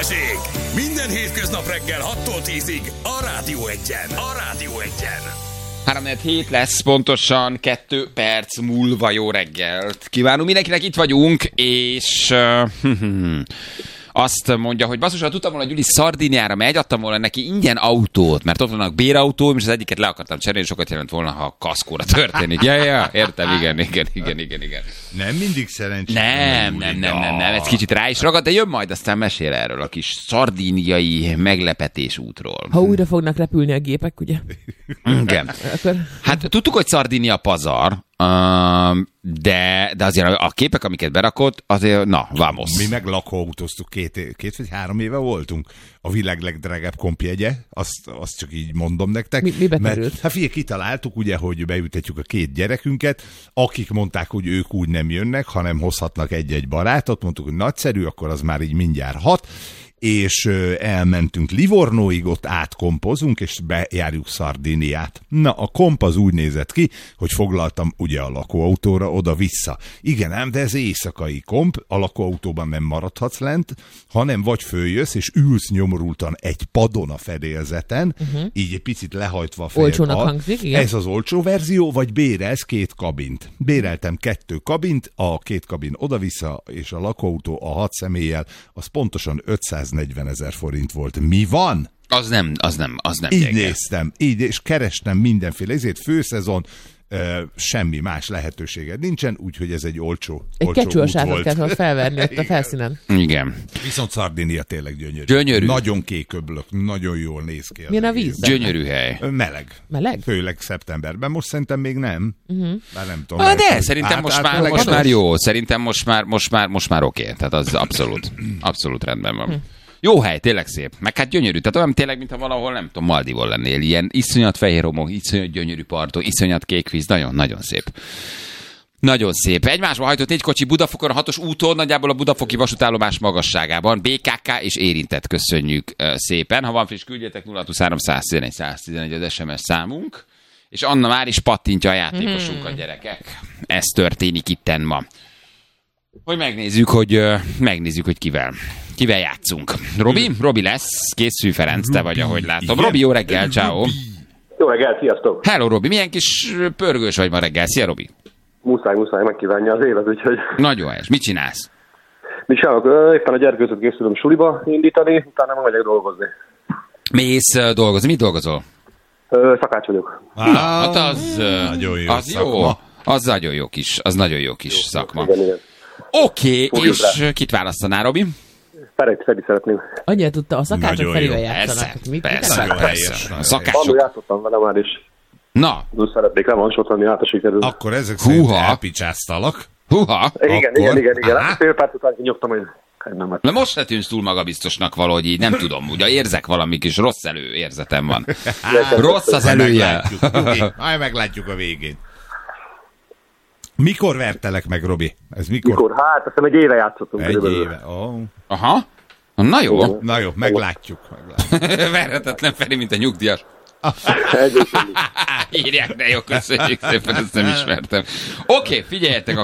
Balázsék! Minden hétköznap reggel 6-tól 10-ig a Rádió Egyen. A Rádió Egyen. 3-4 lesz, pontosan 2 perc múlva jó reggelt. Kívánunk mindenkinek, itt vagyunk, és azt mondja, hogy basszus, ha tudtam volna, Gyuri Szardiniára megy, adtam volna neki ingyen autót, mert ott vannak bérautóm, és az egyiket le akartam cserélni, sokat jelent volna, ha a kaszkóra történik. Ja, értem, igen. Nem mindig szerencsés. Nem, ez kicsit rá is ragad, de jön majd, aztán mesél erről a kis szardíniai meglepetés útról. Ha újra fognak repülni a gépek, ugye? Igen. Hát tudtuk, hogy Szardinia pazar, de azért a képek, amiket berakott, azért, na, vamos. Mi meg lakóautóztuk, két vagy 3 éve voltunk. A világ legdrágább kompjegye, azt csak így mondom nektek. Mibe került? Hát figyelj, kitaláltuk ugye, hogy beültetjük a 2 gyerekünket, akik mondták, hogy ők úgy nem jönnek, hanem hozhatnak egy-egy barátot, mondtuk, hogy nagyszerű, akkor az már így mindjárt 6, és elmentünk Livornóig, ott átkompozunk, és bejárjuk Szardiniát. Na, a komp az úgy nézett ki, hogy foglaltam ugye a lakóautóra oda-vissza. Igen ám, de ez éjszakai komp, a lakóautóban nem maradhatsz lent, hanem vagy följössz, és ülsz nyomorultan egy padon a fedélzeten, így egy picit lehajtva a fejed. Olcsónak hangzik, igen. Ez az olcsó verzió, vagy bérelsz 2 kabint. Béreltem 2 kabint, a 2 kabin oda-vissza, és a lakóautó a 6 személlyel, az pontosan 540 000 forint volt. Mi van? Az nem Így gyenge. néztem, így, és kerestem mindenféle, ezért főszezon, semmi más lehetőséged nincsen, úgyhogy ez egy olcsó kecsőasátot kellett felverni ott a felszínen. Igen. Viszont Szardinia tényleg gyönyörű. Gyönyörű. Nagyon kék öblök, nagyon jól néz ki. Milyen a víz? Gyönyörű hely. Meleg. Meleg? Főleg szeptemberben. Most szerintem még nem. Bár nem tudom. De szerintem most már jó. Szerintem most már oké. Tehát az abszolút rendben van. Jó hely, tényleg szép. Meg hát gyönyörű. Tehát olyan tényleg, mintha valahol, nem tudom, Maldivon lennél. Ilyen iszonyat fehér homok, iszonyat gyönyörű partok, iszonyat kék víz. Nagyon szép. Nagyon szép. Egymásba hajtott 4 kocsi Budafokon, a 6-os úton, nagyjából a budafoki vasútállomás magasságában. BKK és érintett, köszönjük szépen. Ha van friss, küldjetek 0623 111 111 az SMS számunk. És Anna már is pattintja a játékosunkat, gyerekek. Ez történik itten ma. Hogy megnézzük, hogy kivel játszunk. Robi lesz, készül Ferenc, te vagy, ahogy látom. Robi, jó reggel, ciao. Jó reggel, sziasztok! Hello, Robi, milyen kis pörgős vagy ma reggel. Szia, Robi. Muszáj megkívánja az élet, úgyhogy... Nagyon helyes. Mit csinálsz? Mi csinálok? Éppen a gyerkőcöt készülöm suliba indítani, utána meg megyek dolgozni. Mész dolgozni? Mit dolgozol? Szakács vagyok. Hát az nagyon jó az szakma. jó. Az nagyon jó kis szakma. Igen. Oké, és kit választanál, Robi? Feri szeretném. Annyira tudta, a szakácsok Nagyon Ferivel jó. játszanak. Persze. Nagyon helyes. A Annól szakácsok. játszottam vele már is. Na, Úgy szeretnék revansotni, hát a sikerül. Akkor ezek szerint Húha. elpicsáztalak. huha. Igen. Aha. Hát fél perc után kinyomtam, hogy nem. Na most ne tűnsz túl magabiztosnak valahogy így, nem tudom, ugye érzek valami kis rossz érzetem van. Rossz az előjel. Meglátjuk a végén. Mikor vertelek meg, Robi? Ez Mikor? Hát, azt hiszem 1 éve játszottunk. Egy körülbelül. éve. Oh. Aha. Na jó. Na jó, meglátjuk. Verhetetlen Feri, mint a nyugdíjas. Egyébként. Írják, de jó, köszönjük szépen, ezt nem ismertem. Oké, figyeljetek,